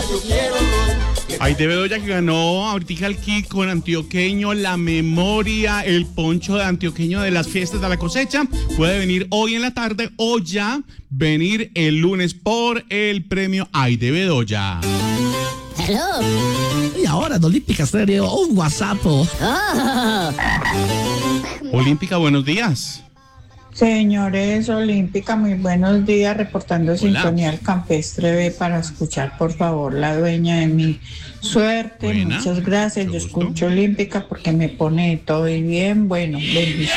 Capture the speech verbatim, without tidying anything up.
yo quiero ron. Ay, de Bedoya que ganó ahorita el kit con antioqueño, la memoria, el poncho de antioqueño de las fiestas de la cosecha. Puede venir hoy en la tarde o ya venir el lunes por el premio Ay de Bedoya. Hello. Y ahora en Olímpica Stereo, un WhatsApp. Oh. Olímpica, buenos días. Señores Olímpica, muy buenos días, reportando Hola. Sintonía al Campestre B para escuchar, por favor, la dueña de mi suerte. Buena. Muchas gracias. Mucho Yo gusto. escucho Olímpica porque me pone todo y bien. Bueno, bendiciones.